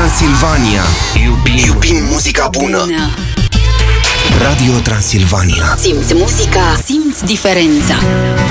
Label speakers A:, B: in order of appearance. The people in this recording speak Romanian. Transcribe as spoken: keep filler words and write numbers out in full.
A: Transilvania. Iubim, Iubim muzica bună. Radio Transilvania.
B: Simți muzica, simți diferența.